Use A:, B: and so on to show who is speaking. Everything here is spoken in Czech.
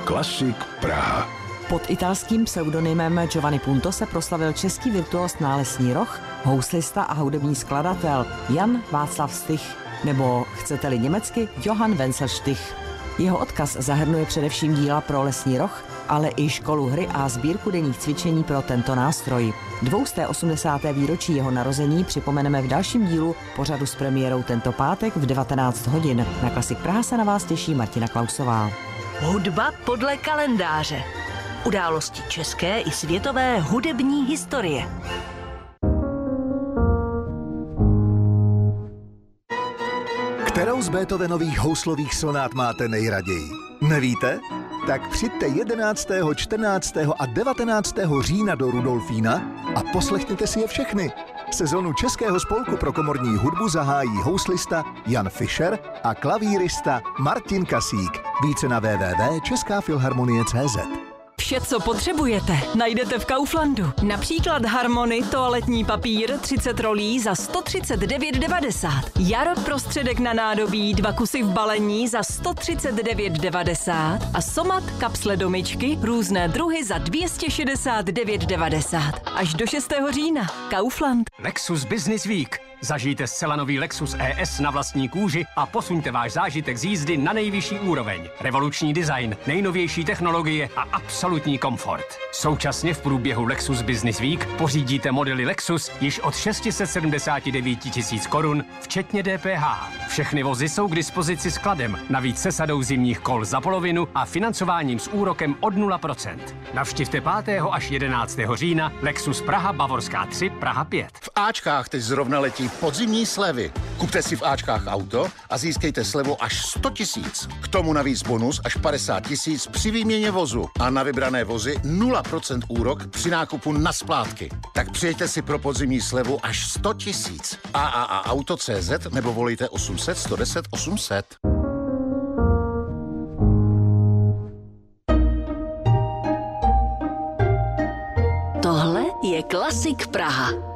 A: Klasik Praha.
B: Pod italským pseudonymem Giovanni Punto se proslavil český virtuóz nálesní roh, houslista a hudební skladatel Jan Václav Stich, nebo chcete-li německy Johann Wenzel Stich. Jeho odkaz zahrnuje především díla pro lesní roh, ale i školu hry a sbírku denních cvičení pro tento nástroj. 280. výročí jeho narození připomeneme v dalším dílu pořadu s premiérou tento pátek v 19 hodin. Na Klasik Praha se na vás těší Martina Klausová.
C: Hudba podle kalendáře. Události české i světové hudební historie.
D: Kterou z Beethovenových houslových sonát máte nejraději? Nevíte? Tak přijďte 11., 14. a 19. října do Rudolfína a poslechněte si je všechny. Sezonu Českého spolku pro komorní hudbu zahájí houslista Jan Fischer a klavírista Martin Kasík. Více na www.českafilharmonie.cz.
E: Vše, co potřebujete, najdete v Kauflandu. Například Harmony toaletní papír 30 rolí za 139,90. Jaro prostředek na nádobí 2 kusy v balení za 139,90 a Somat kapsle do myčky různé druhy za 269,90. Až do 6. října. Kaufland.
F: Lexus Business Week. Zažijte zcela nový Lexus ES na vlastní kůži a posuňte váš zážitek z jízdy na nejvyšší úroveň. Revoluční design, nejnovější technologie a absolutní komfort. Současně v průběhu Lexus Business Week pořídíte modely Lexus již od 679 000 korun, včetně DPH. Všechny vozy jsou k dispozici skladem, navíc se sadou zimních kol za polovinu a financováním s úrokem od 0%. Navštivte 5. až 11. října Lexus Praha Bavorská 3, Praha 5.
G: V Ačkách teď zrovna letí podzimní slevy. Kupte si v Ačkách auto a získejte slevu až 100 000. K tomu navíc bonus až 50 000 při výměně vozu. A na vybrané vozy 0% úrok při nákupu na splátky. Tak přijďte si pro podzimní slevu až 100 000. AAA-auto.cz nebo volejte 800 110 800.
C: Tohle je Klasik Praha.